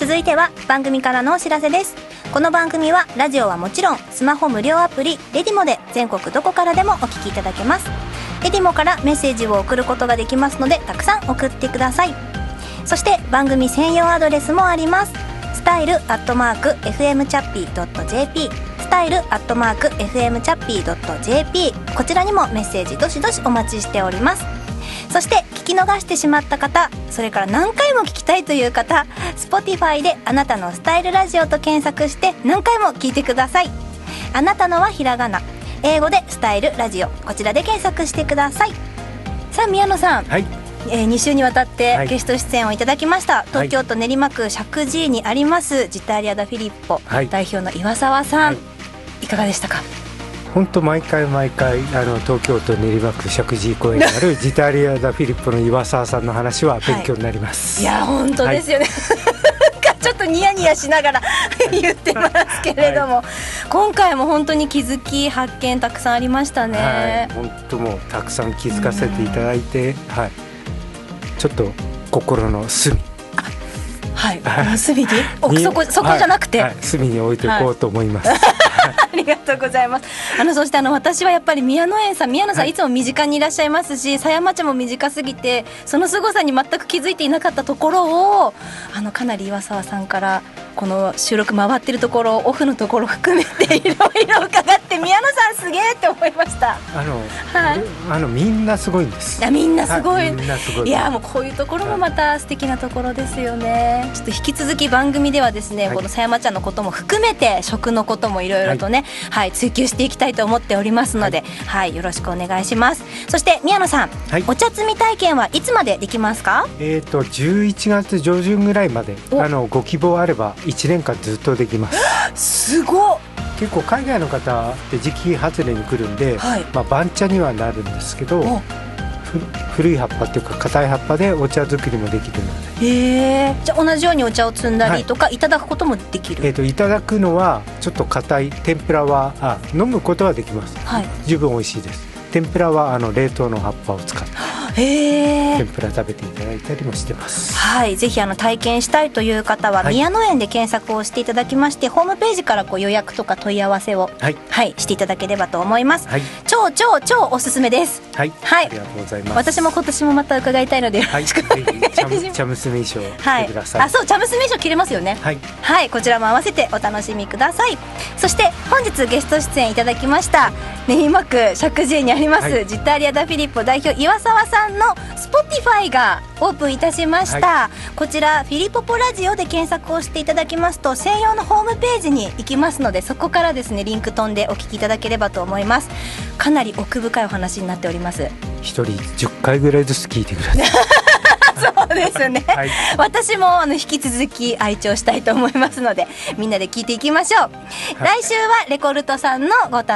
続いては番組からのお知らせです。この番組はラジオはもちろんスマホ無料アプリレディモで全国どこからでもお聞きいただけます。レディモからメッセージを送ることができますので、たくさん送ってください。そして番組専用アドレスもあります。style@fmchappy.jp style@fmchappy.jp こちらにもメッセージどしどしお待ちしております。そして聞き逃してしまった方、それから何回も聞きたいという方、 Spotify であなたのスタイルラジオと検索して何回も聞いてください。あなたのはひらがな、英語でスタイルラジオ、こちらで検索してください。さあ宮野さん、 はい、 2週にわたってゲスト出演をいただきました、東京都練馬区石神井にありますジタリアダフィリッポ、代表の岩沢さん、いかがでしたか？ 本当毎回東京都練馬区石神井公園にあるジタリアダフィリッポの岩沢さんの話は勉強になります。 いや本当ですよね、ちょっとニヤニヤしながら言ってますけれども、今回も本当に気づき発見たくさんありましたね。 本当もうたくさん気づかせていただいて、ちょっと心の隅、隅にそこじゃなくて、 隅に置いていこうと思います。 ありがとうございます。そして私はやっぱり宮野さんいつも身近にいらっしゃいますし、狭山茶も短すぎてその凄さに全く気づいていなかったところをかなり岩沢さんからこの収録回ってるところ、オフのところ含めていろいろ伺って宮野さんすげえって思いました。 みんなすごいんです。 みんなすごい、いやもうこういうところもまた素敵なところですよね。ちょっと引き続き番組ではですね、この狭山茶のことも含めて食のこともいろいろとね、追求していきたいと思っておりますので、よろしくお願いします。そして宮野さん、お茶摘み体験はいつまでできますか ？11月上旬ぐらいまでご希望あれば1年間ずっとできます。 すごっ。 結構海外の方って時期外れに来るんで、番茶にはなるんですけど、古い葉っぱっていうか硬い葉っぱでお茶作りもできるので。 じゃあ同じようにお茶を摘んだりとか、いただくこともできる？ いただくのはちょっと硬い、天ぷらは飲むことはできます、十分美味しいです。天ぷらは冷凍の葉っぱを使って天ぷら食べていただいたりもしてます。 ぜひ体験したいという方は、宮野園で検索をしていただきまして、ホームページから予約とか問い合わせを、していただければと思います。超おすすめです。 ありがとうございます。 私も今年もまた伺いたいのでよろしくお願いします。 茶娘衣装着てください。 そう、茶娘衣装着れますよね。こちらも合わせてお楽しみください。そして本日ゲスト出演いただきました練馬区石神井にあります、ジタリアダフィリッポ代表岩沢さんのSpotify がオープンいたしました、こちらフィリポポラジオで検索をしていただきますと専用のホームページに行きますので、そこからですねリンク飛んでお聞きいただければと思います。かなり奥深いお話になっております。 1人10回ぐらいずつ聞いてください。 そうですね、私も引き続き愛聴したいと思いますので、みんなで聞いていきましょう。来週はレコルトさんのご担